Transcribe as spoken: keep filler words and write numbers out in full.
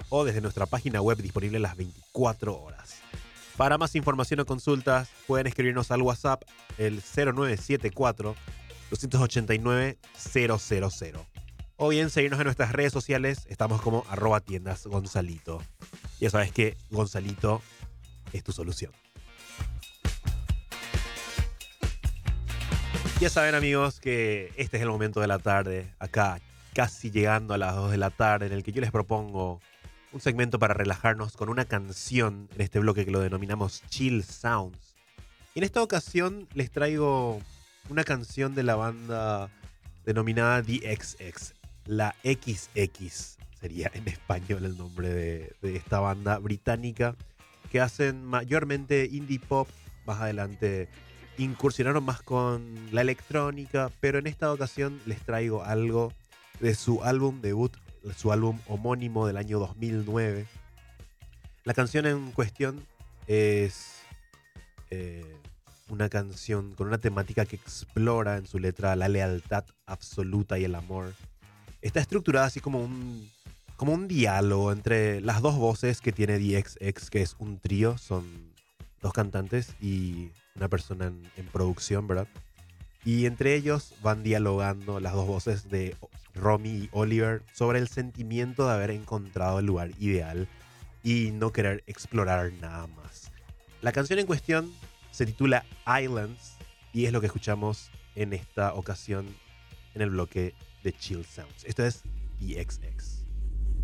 o desde nuestra página web disponible las veinticuatro horas. Para más información o consultas, pueden escribirnos al WhatsApp el cero nueve siete cuatro, dos ocho nueve, cero cero cero. O bien seguirnos en nuestras redes sociales, estamos como arroba tiendas Gonzalito. Ya sabes que Gonzalito es tu solución. Ya saben, amigos, que este es el momento de la tarde, acá casi llegando a las dos de la tarde, en el que yo les propongo un segmento para relajarnos con una canción en este bloque que lo denominamos Chill Sounds. Y en esta ocasión les traigo una canción de la banda denominada The X X. La X X sería en español el nombre de, de esta banda británica, que hacen mayormente indie pop. Más adelante incursionaron más con la electrónica, pero en esta ocasión les traigo algo de su álbum debut, su álbum homónimo del año dos mil nueve. La canción en cuestión es eh, una canción con una temática que explora en su letra la lealtad absoluta y el amor. Está estructurada así como un, como un diálogo entre las dos voces que tiene The X X, que es un trío, son dos cantantes y una persona en, en producción, ¿verdad? Y entre ellos van dialogando las dos voces de Romy y Oliver sobre el sentimiento de haber encontrado el lugar ideal y no querer explorar nada más. La canción en cuestión se titula Islands y es lo que escuchamos en esta ocasión en el bloque de Chill Sounds. Esto es The X X.